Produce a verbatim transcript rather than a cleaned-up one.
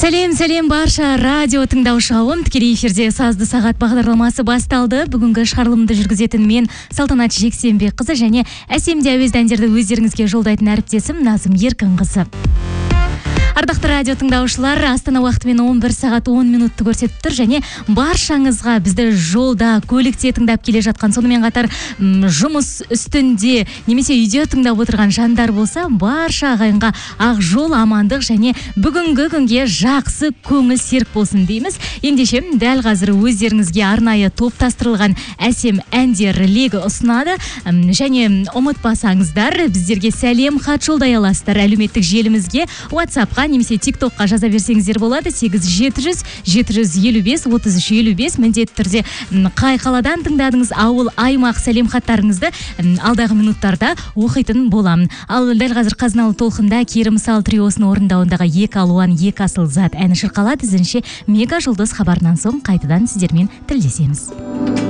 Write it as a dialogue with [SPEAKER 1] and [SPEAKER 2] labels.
[SPEAKER 1] Сәлем, сәлем барша радио тыңдаушыларым. Тікелей эфирде сазды сағат бағдарламасы басталды. Бүгінгі шығарылымды жүргізетін мен Салтанат Жексенбекқызы және әсемде әуезді әндерді өздеріңізге жолдайтын әріптесім Назым Еркінқызы. Ардақты радио тыңдаушылар, Астана уақытымен он бір сағат он минутты көрсетіп тұр және баршаңызға бізді жолда, көлікте тыңдап келе жатқан, сонымен қатар жұмыс үстінде немесе үйде тыңдап отырған жандар болса, барша ағайынға ақ жол, амандық және бүгінгі күнге жақсы көңіл серік болсын дейміз. Ендеше дәл қазір өздеріңізге арнайы топтастырылған әсем әндер легі ұсынады және ұмытпасаңыздар, біздерге сәлем хат жолдай аласыздар. Әлеуметтік желімізге, WhatsApp-қа немесе TikTok-қа жаза берсеңіздер болады. сегіз жеті жүз жеті жүз елу бес отыз үш елу бес міндетті түрде қай қаладан тыңдадыңыз, ауыл, аймақ сәлем хаттарыңызды алдағы минуттарда оқитын боламын. Ал дәл қазір қазыналы толқында Керім Сал триосының орындауындағы екі алуан екі асыл зат әні шырқалады. Ізінше мега жұлдыз хабарынан соң қайтадан сіздермен тілдесеміз.